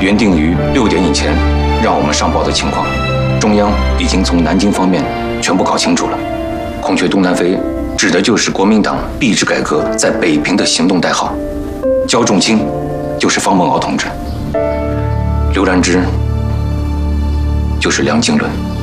原定于6点以前让我们上报的情况，中央已经从南京方面全部搞清楚了。孔雀东南飞指的就是国民党币制改革在北平的行动代号，焦仲卿就是方孟敖同志，刘然之就是梁经纶。